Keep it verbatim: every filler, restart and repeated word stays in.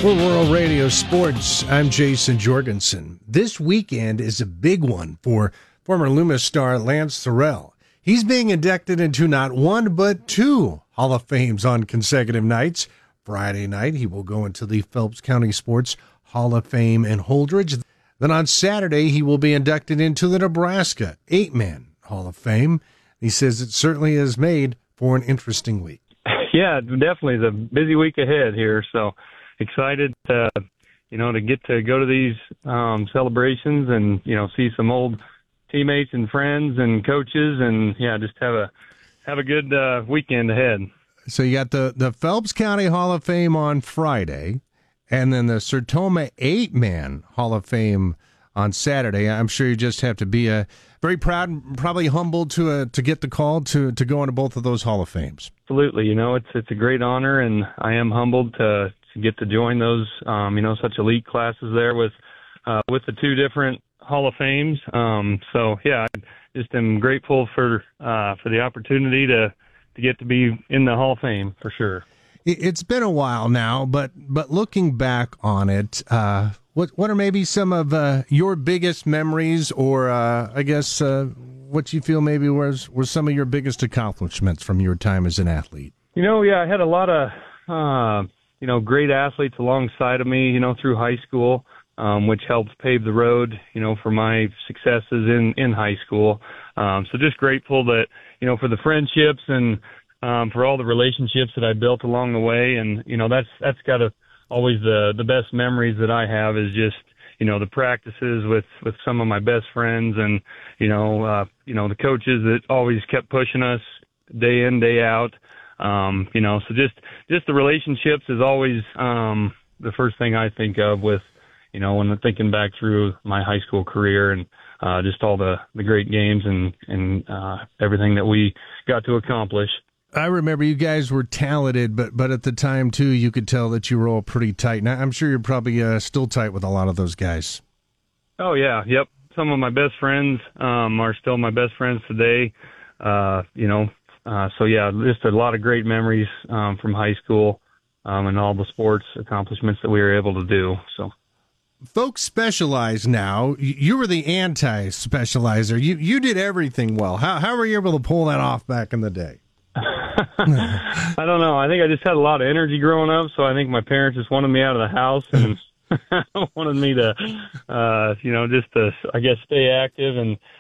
For Rural Radio Sports, I'm Jason Jorgensen. This weekend is a big one for former Loomis star Lance Thorell. He's being inducted into not one but two Hall of Fames on consecutive nights. Friday night, he will go into the Phelps County Sports Hall of Fame in Holdridge. Then on Saturday, he will be inducted into the Nebraska Eight-Man Hall of Fame. He says it certainly is made for an interesting week. Yeah, definitely. It's a busy week ahead here, so excited to, you know, to get to go to these um, celebrations and, you know, see some old teammates and friends and coaches and, yeah, just have a have a good uh, weekend ahead. So you got the, the Phelps County Hall of Fame on Friday and then the Sertoma Eight-Man Hall of Fame on Saturday. I'm sure you just have to be uh, very proud and probably humbled to uh, to get the call to, to go into both of those Hall of Fames. Absolutely. You know, it's it's a great honor, and I am humbled to to get to join those, um, you know, such elite classes there with uh, with the two different Hall of Fames. Um, so, yeah, I just am grateful for uh, for the opportunity to, to get to be in the Hall of Fame for sure. It's been a while now, but but looking back on it, uh, what what are maybe some of uh, your biggest memories, or uh, I guess uh, what you feel maybe was were some of your biggest accomplishments from your time as an athlete? You know, yeah, I had a lot of uh, you know great athletes alongside of me, you know, through high school, um, which helped pave the road, you know, for my successes in in high school. Um, so just grateful that you know for the friendships and Um, for all the relationships that I built along the way. And, you know, that's, that's got to always the, the best memories that I have is just, you know, the practices with, with some of my best friends and, you know, uh, you know, the coaches that always kept pushing us day in, day out. Um, you know, so just, just the relationships is always, um, the first thing I think of with, you know, when I'm thinking back through my high school career and, uh, just all the, the great games and, and, uh, everything that we got to accomplish. I remember you guys were talented, but but at the time, too, you could tell that you were all pretty tight. Now, I'm sure you're probably uh, still tight with a lot of those guys. Oh, yeah. Yep. Some of my best friends um, are still my best friends today. Uh, you know, uh, so, yeah, just a lot of great memories um, from high school um, and all the sports accomplishments that we were able to do. So, folks specialize now. You were the anti-specializer. You, you did everything well. How, how were you able to pull that off back in the day? I don't know. I think I just had a lot of energy growing up, so I think my parents just wanted me out of the house and wanted me to, uh, you know, just to, I guess, stay active. And